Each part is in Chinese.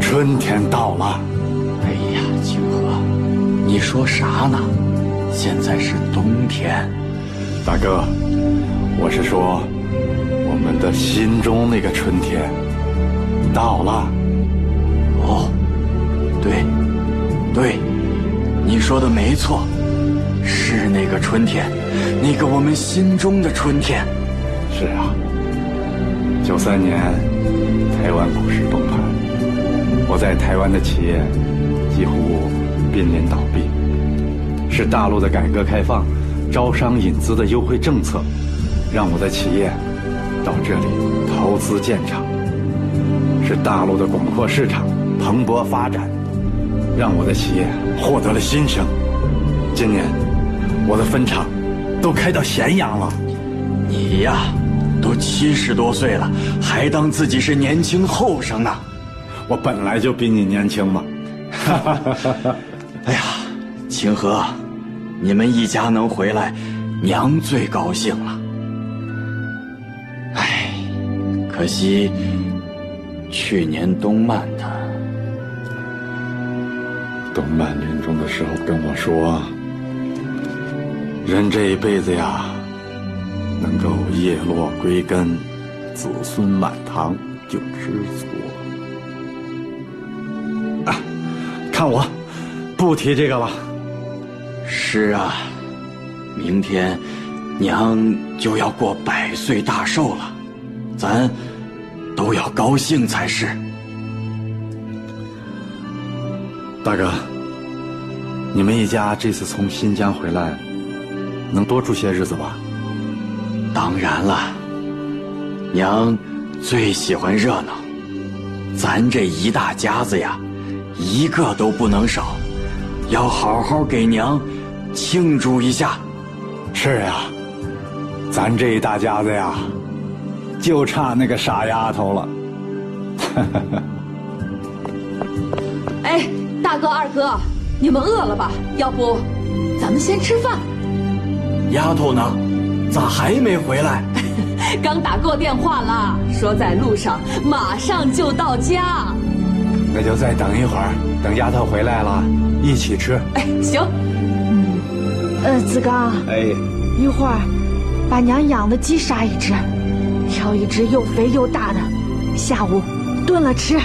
春天到了。 哎呀，清河，你说啥呢？现在是冬天。 大哥，我是说，我们的心中那个春天到了。 哦，对，你说的没错，是那个春天，那个我们心中的春天。 是啊，93年台湾股市崩盘，我在台湾的企业几乎濒临倒闭，是大陆的改革开放、招商引资的优惠政策，让我的企业到这里投资建厂，是大陆的广阔市场、蓬勃发展，让我的企业获得了新生。今年我的分厂都开到咸阳了。 你呀，都70多岁了，还当自己是年轻后生呢。 我本来就比你年轻嘛。 哎呀，清河，你们一家能回来，娘最高兴了。哎，可惜去年东曼他东曼临终的时候跟我说，人这一辈子呀，能够叶落归根，子孙满堂就知足。看我不提这个了。 是啊，明天娘就要过100岁大寿了，咱都要高兴才是。 大哥，你们一家这次从新疆回来，能多住些日子吧？ 当然了，娘最喜欢热闹，咱这一大家子呀，一个都不能少，要好好给娘庆祝一下。 是呀，咱这一大家子呀，就差那个傻丫头了。 哎，大哥二哥，你们饿了吧？要不咱们先吃饭。 丫头呢？咋还没回来？ 刚打过电话了，说在路上，马上就到家。 那就再等一会儿，等丫头回来了，一起吃。 哎，行。 子刚，一会儿把娘养的鸡杀一只，挑一只又肥又大的，下午炖了吃。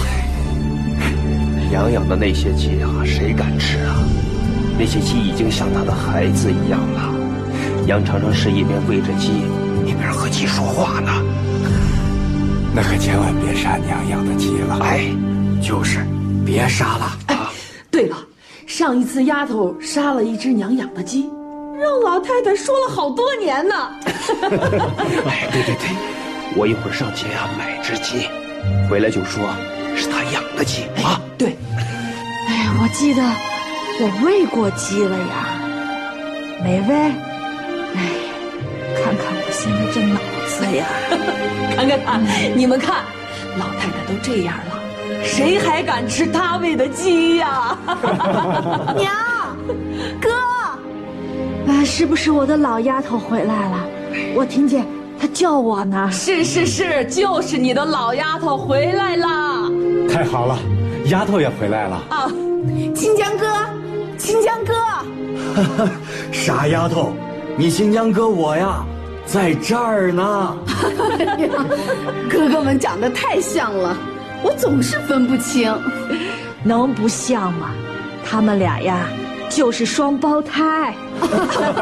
娘养的那些鸡啊，谁敢吃啊？那些鸡已经像他的孩子一样了。娘常常是一边喂着鸡，一边和鸡说话呢。 那可千万别杀娘养的鸡了。 哎，就是别杀了。 哎，对了，上一次丫头杀了一只娘养的鸡，让老太太说了好多年呢。 哎，对，我一会儿上街啊买只鸡，回来就说是他养的鸡啊。 对。 哎，我记得我喂过鸡了呀，没喂？哎，看看我现在这脑子呀！ 看，你们看，老太太都这样了，谁还敢吃她喂的鸡呀？ 娘，哥，是不是我的老丫头回来了？我听见她叫我呢。 是，就是你的老丫头回来啦！ 太好了，丫头也回来了啊！ 清江哥， 傻丫头，你新疆哥我呀，在这儿呢。 哥哥们长得太像了，我总是分不清。 能不像吗？他们俩呀，就是双胞胎。